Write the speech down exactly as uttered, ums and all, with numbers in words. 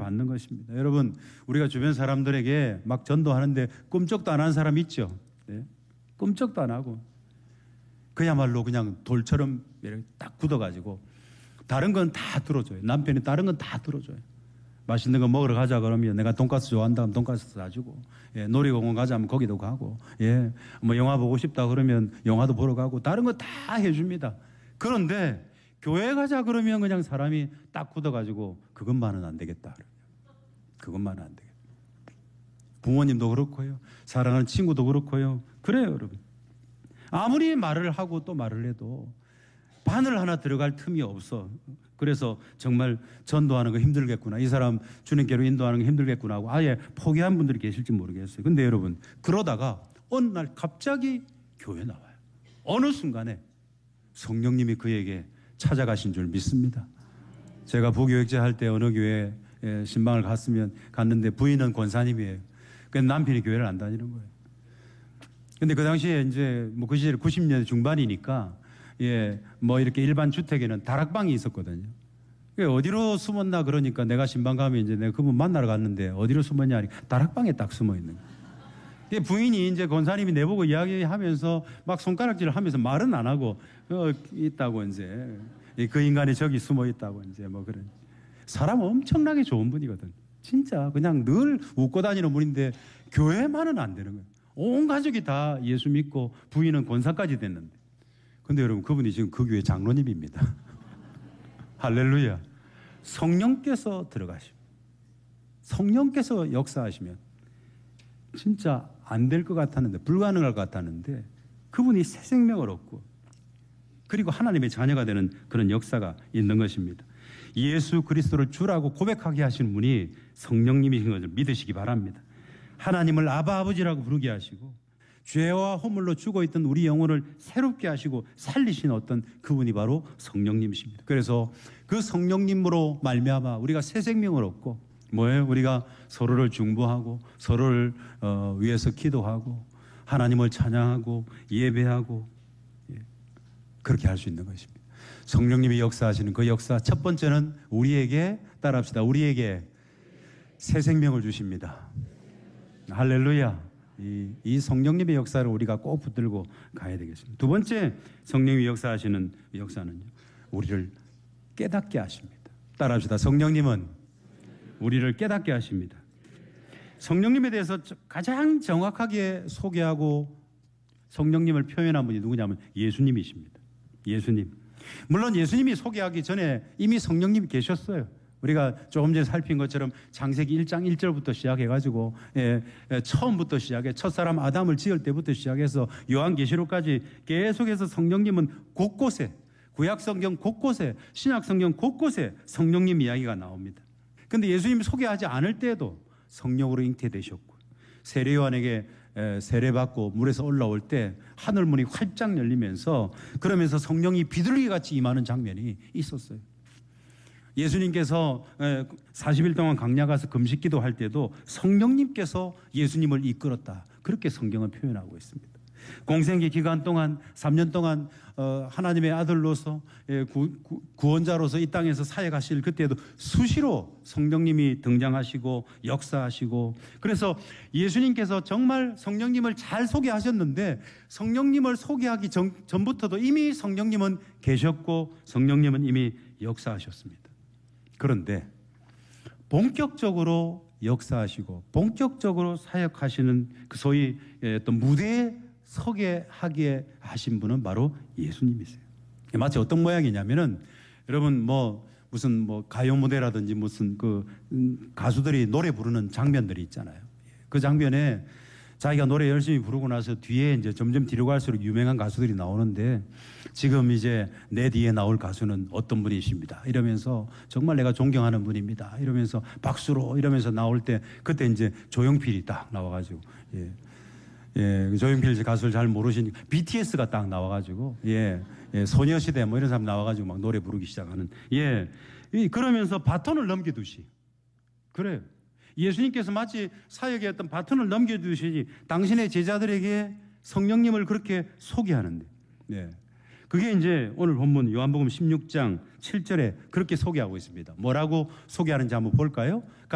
받는 것입니다. 여러분, 우리가 주변 사람들에게 막 전도하는데 꿈쩍도 안 하는 사람 있죠? 네? 꿈쩍도 안 하고 그야말로 그냥 돌처럼 이렇게 딱 굳어가지고 다른 건 다 들어줘요. 남편이 다른 건 다 들어줘요. 맛있는 거 먹으러 가자 그러면 내가 돈가스 좋아한다 하면 돈가스 사주고, 예, 놀이공원 가자 하면 거기도 가고, 예, 뭐 영화 보고 싶다 그러면 영화도 보러 가고 다른 거 다 해줍니다. 그런데 교회 가자 그러면 그냥 사람이 딱 굳어가지고 그것만은 안 되겠다. 그것만은 안 되겠다. 부모님도 그렇고요. 사랑하는 친구도 그렇고요. 그래요, 여러분. 아무리 말을 하고 또 말을 해도 바늘 하나 들어갈 틈이 없어. 그래서 정말 전도하는 거 힘들겠구나. 이 사람 주님께로 인도하는 거 힘들겠구나 하고 아예 포기한 분들이 계실지 모르겠어요. 근데 여러분, 그러다가 어느 날 갑자기 교회 나와요. 어느 순간에 성령님이 그에게 찾아가신 줄 믿습니다. 제가 부교육제 할 때 어느 교회에 신방을 갔으면 갔는데 부인은 권사님이에요. 그래서 남편이 교회를 안 다니는 거예요. 근데 그 당시에 이제 뭐 그 시절에 구십 년대 중반이니까 예, 뭐 이렇게 일반 주택에는 다락방이 있었거든요. 어디로 숨었나 그러니까 내가 신방 가면 이제 내가 그분 만나러 갔는데 어디로 숨었냐 하니까 다락방에 딱 숨어 있는 거예요. 부인이 이제 권사님이 내보고 이야기하면서 막 손가락질을 하면서 말은 안 하고 어, 있다고 이제 그 인간이 저기 숨어 있다고 이제 뭐 그런. 사람 엄청나게 좋은 분이거든. 진짜 그냥 늘 웃고 다니는 분인데 교회만은 안 되는 거예요. 온 가족이 다 예수 믿고 부인은 권사까지 됐는데. 근데 여러분, 그분이 지금 그 교회 장로님입니다. 할렐루야. 성령께서 들어가시면, 성령께서 역사하시면 진짜 안 될 것 같았는데, 불가능할 것 같았는데 그분이 새 생명을 얻고 그리고 하나님의 자녀가 되는 그런 역사가 있는 것입니다. 예수 그리스도를 주라고 고백하게 하시는 분이 성령님이신 것을 믿으시기 바랍니다. 하나님을 아바 아버지라고 부르게 하시고 죄와 허물로 죽어있던 우리 영혼을 새롭게 하시고 살리신 어떤 그분이 바로 성령님이십니다. 그래서 그 성령님으로 말미암아 우리가 새 생명을 얻고 뭐예요? 우리가 서로를 중보하고 서로를 어, 위해서 기도하고 하나님을 찬양하고 예배하고 예, 그렇게 할 수 있는 것입니다. 성령님이 역사하시는 그 역사, 첫 번째는 우리에게 따라합시다. 우리에게 새 생명을 주십니다. 할렐루야. 이, 이 성령님의 역사를 우리가 꼭 붙들고 가야 되겠습니다. 두 번째 성령이 역사하시는 역사는요, 우리를 깨닫게 하십니다. 따라합시다. 성령님은 우리를 깨닫게 하십니다. 성령님에 대해서 가장 정확하게 소개하고 성령님을 표현한 분이 누구냐면 예수님이십니다. 예수님. 물론 예수님이 소개하기 전에 이미 성령님이 계셨어요. 우리가 조금 전에 살핀 것처럼 창세기 일 장 일 절부터 시작해가지고 예, 예, 처음부터 시작해 첫사람 아담을 지을 때부터 시작해서 요한계시록까지 계속해서 성령님은 곳곳에 구약성경 곳곳에 신약성경 곳곳에 성령님 이야기가 나옵니다. 그런데 예수님이 소개하지 않을 때에도 성령으로 잉태되셨고 세례요한에게 세례받고 물에서 올라올 때 하늘문이 활짝 열리면서 그러면서 성령이 비둘기같이 임하는 장면이 있었어요. 예수님께서 사십 일 동안 광야 가서 금식기도 할 때도 성령님께서 예수님을 이끌었다. 그렇게 성경은 표현하고 있습니다. 공생기 기간 동안 삼 년 동안 하나님의 아들로서 구원자로서 이 땅에서 사역하실 그때에도 수시로 성령님이 등장하시고 역사하시고 그래서 예수님께서 정말 성령님을 잘 소개하셨는데 성령님을 소개하기 전, 전부터도 이미 성령님은 계셨고 성령님은 이미 역사하셨습니다. 그런데 본격적으로 역사하시고 본격적으로 사역하시는 그 소위 어떤 무대에 서게 하게 하신 분은 바로 예수님이세요. 마치 어떤 모양이냐면은 여러분 뭐 무슨 뭐 가요 무대라든지 무슨 그 가수들이 노래 부르는 장면들이 있잖아요. 그 장면에 자기가 노래 열심히 부르고 나서 뒤에 이제 점점 뒤로 갈수록 유명한 가수들이 나오는데 지금 이제 내 뒤에 나올 가수는 어떤 분이십니다. 이러면서 정말 내가 존경하는 분입니다. 이러면서 박수로 이러면서 나올 때 그때 이제 조용필이 딱 나와가지고 예. 예, 조용필 가수를 잘 모르시니까 비티에스가 딱 나와가지고 예, 예, 소녀시대 뭐 이런 사람 나와가지고 막 노래 부르기 시작하는 예, 그러면서 바톤을 넘기듯이 그래요. 예수님께서 마치 사역의 어떤 바톤을 넘겨주시니 당신의 제자들에게 성령님을 그렇게 소개하는데, 네. 그게 이제 오늘 본문 요한복음 십육 장 칠 절에 그렇게 소개하고 있습니다. 뭐라고 소개하는지 한번 볼까요?